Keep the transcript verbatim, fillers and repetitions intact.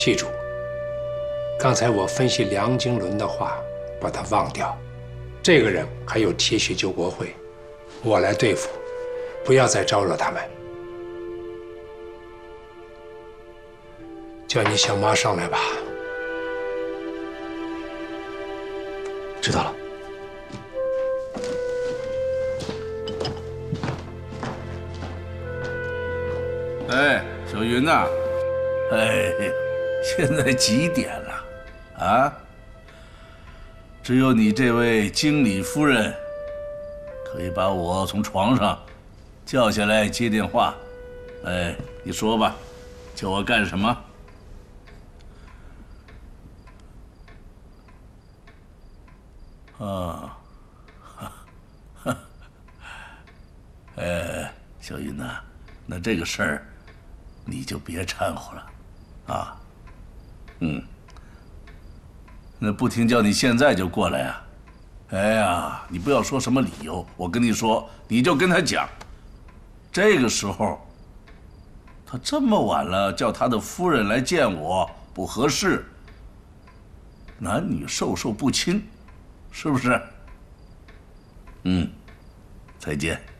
记住，刚才我分析梁经纶的话，把他忘掉。这个人还有铁血救国会，我来对付，不要再招惹他们。叫你小妈上来吧。 知道了。 哎，小云呐，哎，现在几点了？啊？只有你这位经理夫人，可以把我从床上叫下来接电话。哎，你说吧，叫我干什么？啊，哎，小云呐，那这个事儿，你就别掺和了，啊，嗯，那不听叫你现在就过来呀？哎呀，你不要说什么理由，我跟你说，你就跟他讲，这个时候，他这么晚了叫他的夫人来见我不合适，男女授受不亲，是不是？嗯，再见。